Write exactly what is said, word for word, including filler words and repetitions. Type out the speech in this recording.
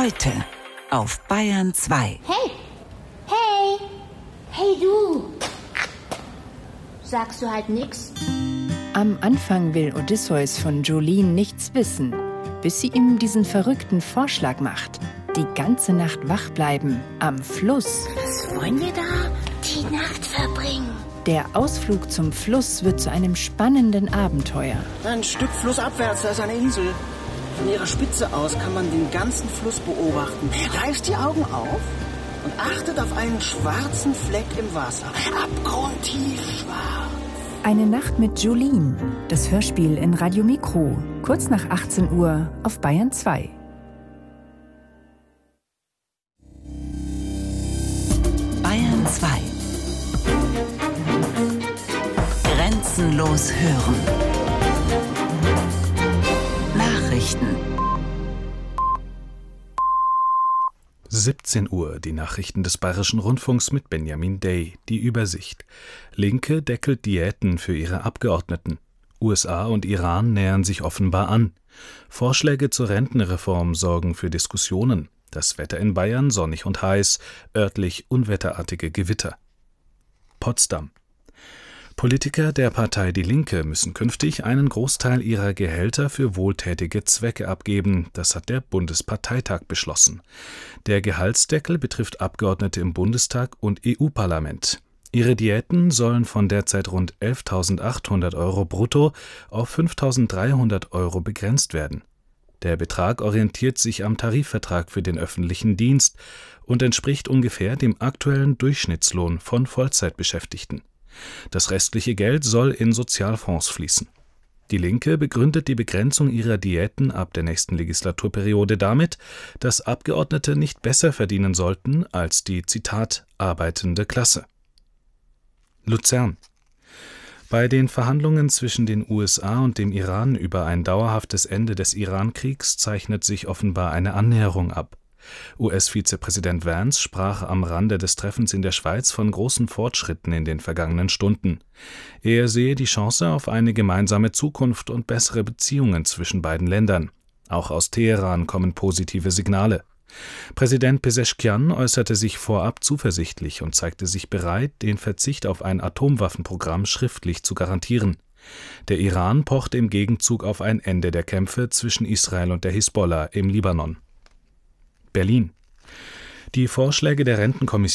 Heute auf Bayern zwei. Hey, hey, hey du. Sagst du halt nix? Am Anfang will Odysseus von Jolene nichts wissen, bis sie ihm diesen verrückten Vorschlag macht. Die ganze Nacht wach bleiben, am Fluss. Was wollen wir da die Nacht verbringen? Der Ausflug zum Fluss wird zu einem spannenden Abenteuer. Ein Stück flussabwärts, da ist eine Insel. Von ihrer Spitze aus kann man den ganzen Fluss beobachten. Reißt die Augen auf und achtet auf einen schwarzen Fleck im Wasser. Abgrundtief schwarz. Eine Nacht mit Jolene. Das Hörspiel in Radio Mikro. Kurz nach achtzehn Uhr auf Bayern zwei. Bayern zwei. Grenzenlos hören. Nachrichten. siebzehn Uhr, die Nachrichten des Bayerischen Rundfunks mit Benjamin Day. Die Übersicht. Linke deckelt Diäten für ihre Abgeordneten. U S A und Iran nähern sich offenbar an. Vorschläge zur Rentenreform sorgen für Diskussionen. Das Wetter in Bayern sonnig und heiß, örtlich unwetterartige Gewitter. Potsdam. Politiker der Partei Die Linke müssen künftig einen Großteil ihrer Gehälter für wohltätige Zwecke abgeben. Das hat der Bundesparteitag beschlossen. Der Gehaltsdeckel betrifft Abgeordnete im Bundestag und E U-Parlament. Ihre Diäten sollen von derzeit rund elftausendachthundert Euro brutto auf fünftausenddreihundert Euro begrenzt werden. Der Betrag orientiert sich am Tarifvertrag für den öffentlichen Dienst und entspricht ungefähr dem aktuellen Durchschnittslohn von Vollzeitbeschäftigten. Das restliche Geld soll in Sozialfonds fließen. Die Linke begründet die Begrenzung ihrer Diäten ab der nächsten Legislaturperiode damit, dass Abgeordnete nicht besser verdienen sollten als die, Zitat, arbeitende Klasse. Luzern. Bei den Verhandlungen zwischen den U S A und dem Iran über ein dauerhaftes Ende des Iran-Kriegs zeichnet sich offenbar eine Annäherung ab. U S-Vizepräsident Vance sprach am Rande des Treffens in der Schweiz von großen Fortschritten in den vergangenen Stunden. Er sehe die Chance auf eine gemeinsame Zukunft und bessere Beziehungen zwischen beiden Ländern. Auch aus Teheran kommen positive Signale. Präsident Pezeshkian äußerte sich vorab zuversichtlich und zeigte sich bereit, den Verzicht auf ein Atomwaffenprogramm schriftlich zu garantieren. Der Iran pochte im Gegenzug auf ein Ende der Kämpfe zwischen Israel und der Hisbollah im Libanon. Berlin. Die Vorschläge der Rentenkommission